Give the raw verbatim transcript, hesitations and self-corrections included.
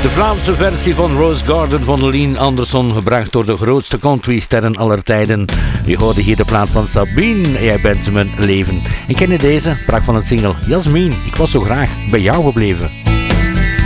De Vlaamse versie van Rose Garden van Leen Anderson, gebracht door de grootste countrysterren aller tijden. Je hoorde hier de plaat van Sabine, Jij bent mijn leven. Ik kende deze, brak van het single Jasmin, ik was zo graag bij jou gebleven.